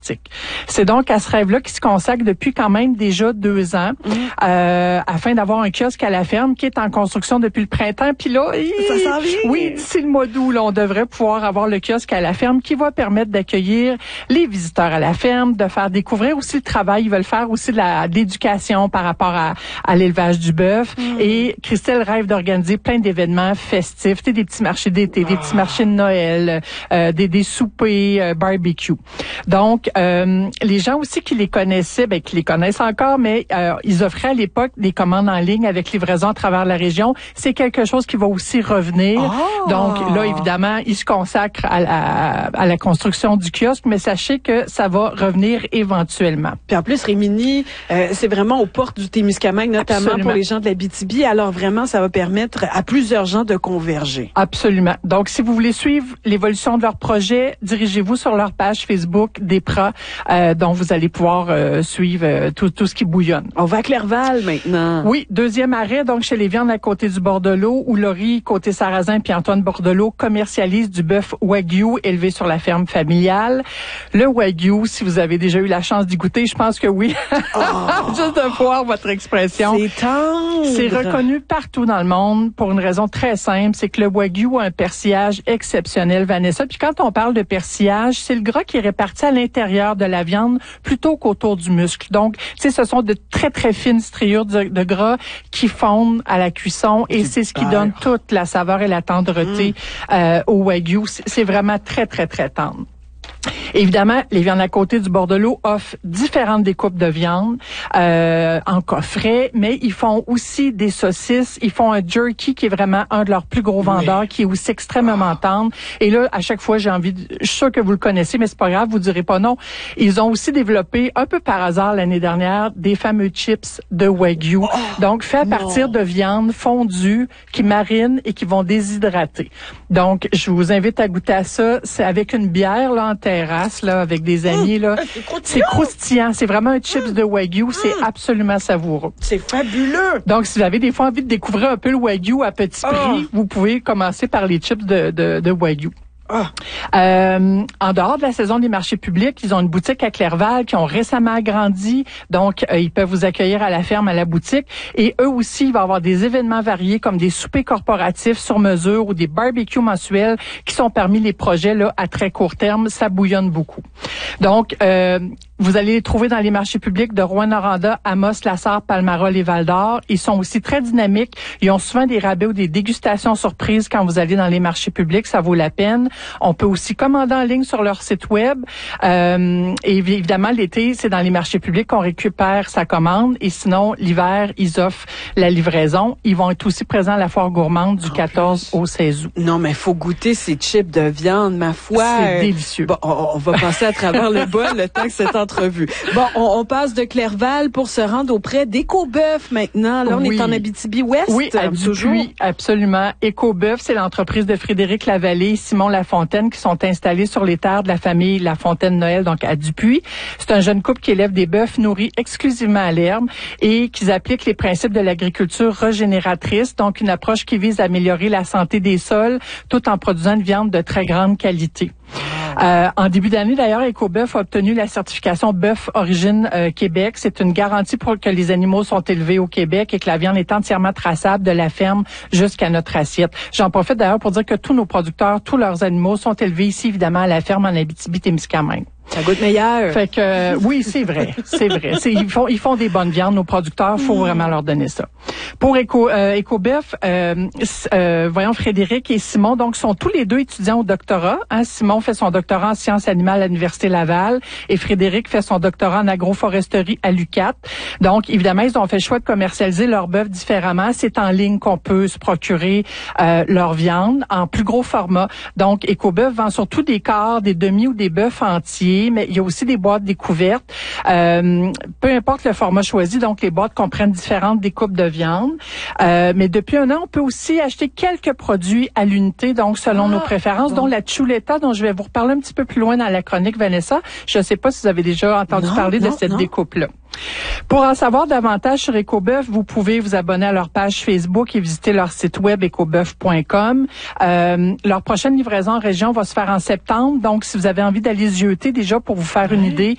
C'est donc à ce rêve-là qui se consacre depuis quand même déjà 2 ans, afin d'avoir un kiosque à la ferme qui est en construction depuis le printemps. Puis là, ça s'en vient. Oui, d'ici le mois d'août, là, on devrait pouvoir avoir le kiosque à la ferme qui va permettre d'accueillir les visiteurs à la ferme, de faire découvrir aussi le travail. Ils veulent faire aussi de l'éducation par rapport à l'élevage du bœuf. Et Christelle rêve d'organiser plein d'événements festifs, des petits marchés d'été, des petits marchés de Noël, des soupers, barbecue. Donc, les gens aussi qui les connaissaient, qui les connaissent encore, mais ils offraient à l'époque des commandes en ligne avec livraison à travers la région. C'est quelque chose qui va aussi revenir. Donc là, évidemment, ils se consacrent à la construction du kiosque, mais sachez que ça va revenir éventuellement. Puis en plus, Rimini, c'est vraiment aux portes du Témiscamingue, notamment Absolument. pour les gens de l'Abitibi. Alors vraiment, ça va permettre à plusieurs gens de converger. Absolument. Donc, si vous voulez suivre l'évolution de leur projet, dirigez-vous sur leur page Facebook DEPRA, dont vous allez pouvoir suivre tout ce qui bouillonne. On va à Clerval maintenant. Oui, deuxième arrêt, donc chez les viandes à côté du Bordelot, où Laurie, côté Sarrazin, puis Antoine Bordelot commercialisent du bœuf Wagyu élevé sur la ferme familiale. Le Wagyu, si vous avez déjà eu la chance d'y goûter, je pense que oui. Juste de voir votre expression. C'est tendre. C'est reconnu partout dans le monde pour une raison très simple, c'est que le Wagyu a un persillage exceptionnel, Vanessa. Puis quand on parle de persillage, c'est le gras qui est réparti à l'intérieur de la viande plutôt qu'autour du muscle. Donc, tu sais, ce sont de très, très fines striures de gras qui fondent à la cuisson et c'est ce qui donne toute la saveur et la tendreté au Wagyu. C'est vraiment très, très, très tendre. Évidemment, les viandes à côté du Bordelot offrent différentes découpes de viande en coffret, mais ils font aussi des saucisses. Ils font un jerky qui est vraiment un de leurs plus gros vendeurs, qui est aussi extrêmement tendre. Et là, à chaque fois, je suis sûre que vous le connaissez, mais c'est pas grave, vous direz pas non. Ils ont aussi développé, un peu par hasard l'année dernière, des fameux chips de Wagyu. Donc, fait à partir de viande fondue qui marine et qui vont déshydrater. Donc, je vous invite à goûter à ça. C'est avec une bière là en terrasse, là, avec des amis, là. C'est croustillant. C'est vraiment un chips de Wagyu. C'est absolument savoureux. C'est fabuleux. Donc, si vous avez des fois envie de découvrir un peu le Wagyu à petit prix, vous pouvez commencer par les chips de Wagyu. En dehors de la saison des marchés publics, ils ont une boutique à Clerval qui ont récemment agrandi. Donc, ils peuvent vous accueillir à la ferme, à la boutique. Et eux aussi, il va y avoir des événements variés comme des soupers corporatifs sur mesure ou des barbecues mensuels qui sont parmi les projets là à très court terme. Ça bouillonne beaucoup. Donc, vous allez les trouver dans les marchés publics de Rouyn-Noranda, Amos, Lassar, Palmarol et Val-d'Or. Ils sont aussi très dynamiques. Ils ont souvent des rabais ou des dégustations surprises quand vous allez dans les marchés publics. Ça vaut la peine. On peut aussi commander en ligne sur leur site web. Et évidemment, l'été, c'est dans les marchés publics qu'on récupère sa commande. Et sinon, l'hiver, ils offrent la livraison. Ils vont être aussi présents à la foire gourmande du 14 au 16 août. Non, mais faut goûter ces chips de viande, ma foi. C'est délicieux. Bon, on va passer à travers le bol le temps que cette entrevue. Bon, on passe de Clerval pour se rendre auprès d'Écobœuf maintenant. Là, on est en Abitibi-Ouest. Oui, Abitibi, absolument. Écobœuf, c'est l'entreprise de Frédéric Lavallée et Simon Lafontaine qui sont installés sur les terres de la famille Lafontaine-Noël, donc à Dupuis. C'est un jeune couple qui élève des bœufs nourris exclusivement à l'herbe et qui applique les principes de l'agriculture régénératrice, donc une approche qui vise à améliorer la santé des sols tout en produisant une viande de très grande qualité. En début d'année, d'ailleurs, Écobœuf a obtenu la certification Bœuf Origine Québec. C'est une garantie pour que les animaux sont élevés au Québec et que la viande est entièrement traçable de la ferme jusqu'à notre assiette. J'en profite d'ailleurs pour dire que tous nos producteurs, tous leurs animaux sont élevés ici, évidemment, à la ferme en Abitibi-Témiscamingue. Ça goûte meilleur. Fait que oui, c'est vrai, c'est vrai. Ils font des bonnes viandes, nos producteurs. Faut vraiment leur donner ça. Pour Écobœuf, voyons Frédéric et Simon, donc sont tous les deux étudiants au doctorat. Hein. Simon fait son doctorat en sciences animales à l'université Laval et Frédéric fait son doctorat en agroforesterie à l'UQAT. Donc évidemment, ils ont fait le choix de commercialiser leur bœuf différemment. C'est en ligne qu'on peut se procurer leur viande en plus gros format. Donc Écobœuf vend surtout des quarts, des demi ou des bœufs entiers. Mais il y a aussi des boîtes découvertes. Peu importe le format choisi, donc les boîtes comprennent différentes découpes de viande. Mais depuis un an, on peut aussi acheter quelques produits à l'unité, donc selon nos préférences, dont la chuleta, dont je vais vous reparler un petit peu plus loin dans la chronique, Vanessa. Je ne sais pas si vous avez déjà entendu parler de cette découpe-là. Pour en savoir davantage sur Écobœuf, vous pouvez vous abonner à leur page Facebook et visiter leur site web écobœuf.com. Leur prochaine livraison en région va se faire en septembre. Donc, si vous avez envie d'aller zioter déjà pour vous faire une idée,